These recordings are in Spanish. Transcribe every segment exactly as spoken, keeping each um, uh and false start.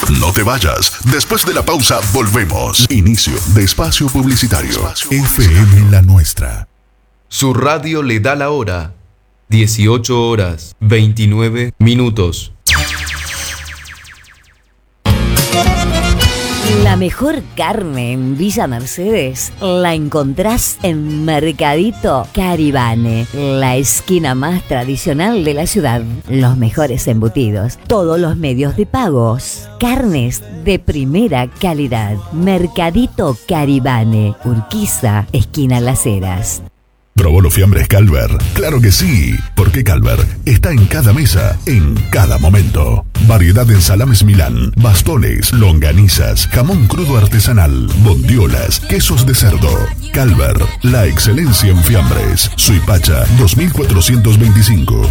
No te vayas. Después de la pausa, volvemos. Inicio de espacio publicitario. Espacio F M La Nuestra. Su radio le da la hora. dieciocho horas, veintinueve minutos. La mejor carne en Villa Mercedes la encontrás en Mercadito Caribane, la esquina más tradicional de la ciudad. Los mejores embutidos, todos los medios de pagos, carnes de primera calidad. Mercadito Caribane, Urquiza, esquina Las Heras. ¿Probó los fiambres Calver? ¡Claro que sí! Porque Calver está en cada mesa, en cada momento. Variedad en salames Milán, bastones, longanizas, jamón crudo artesanal, bondiolas, quesos de cerdo. Calver, la excelencia en fiambres. Suipacha dos mil cuatrocientos veinticinco.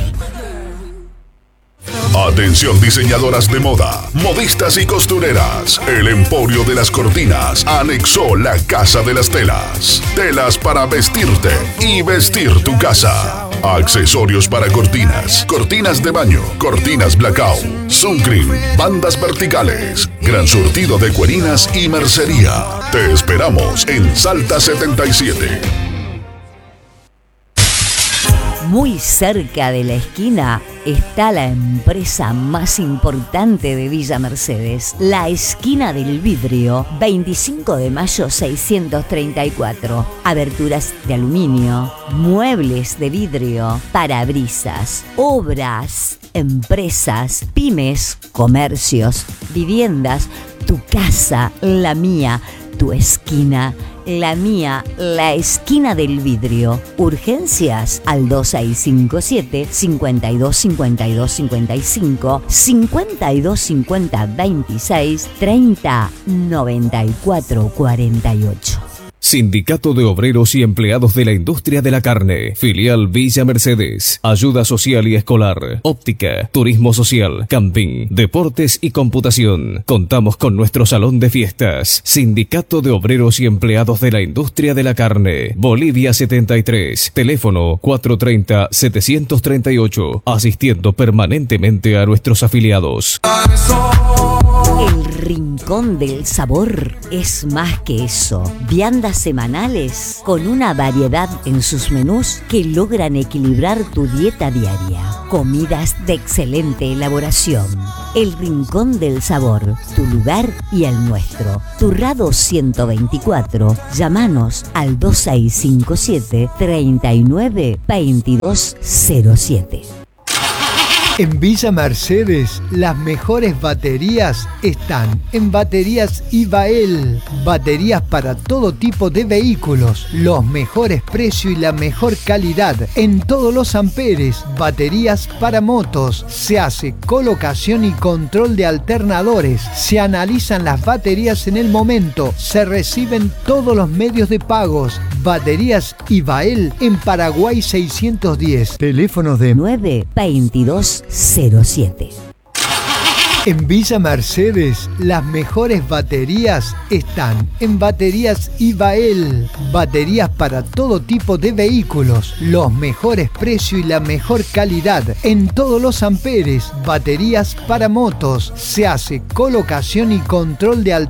Atención diseñadoras de moda, modistas y costureras. El Emporio de las Cortinas anexó la Casa de las Telas. Telas para vestirte y vestir tu casa. Accesorios para cortinas, cortinas de baño, cortinas blackout, suncream, bandas verticales, gran surtido de cuerinas y mercería. Te esperamos en Salta setenta y siete. Muy cerca de la esquina está la empresa más importante de Villa Mercedes, la Esquina del Vidrio, veinticinco de mayo seiscientos treinta y cuatro. Aberturas de aluminio, muebles de vidrio, parabrisas, obras, empresas, pymes, comercios, viviendas, tu casa, la mía, tu esquina, la mía, la Esquina del Vidrio. Urgencias al dos seis cinco siete, cinco dos cinco dos cinco cinco, cinco dos cinco cero, veintiséis, treinta, noventa y cuatro cuarenta y ocho. Sindicato de Obreros y Empleados de la Industria de la Carne, filial Villa Mercedes, ayuda social y escolar, óptica, turismo social, camping, deportes y computación. Contamos con nuestro salón de fiestas. Sindicato de Obreros y Empleados de la Industria de la Carne, Bolivia setenta y tres, teléfono cuatro tres cero, siete tres ocho, asistiendo permanentemente a nuestros afiliados. El Rincón del Sabor es más que eso. Viandas semanales con una variedad en sus menús que logran equilibrar tu dieta diaria. Comidas de excelente elaboración. El Rincón del Sabor, tu lugar y el nuestro. Turrado ciento veinticuatro. Llámanos al dos seis cinco siete, treinta y nueve, veintidós cero siete. En Villa Mercedes, las mejores baterías están en Baterías Ibael. Baterías para todo tipo de vehículos, los mejores precios y la mejor calidad en todos los amperes. Baterías para motos, se hace colocación y control de alternadores, se analizan las baterías en el momento, se reciben todos los medios de pagos. Baterías Ibael en Paraguay seiscientos diez. Teléfonos de nueve veintidós cero siete. En Villa Mercedes, las mejores baterías están en Baterías Ibael. Baterías para todo tipo de vehículos, los mejores precios y la mejor calidad en todos los amperes. Baterías para motos, se hace colocación y control de alternadores.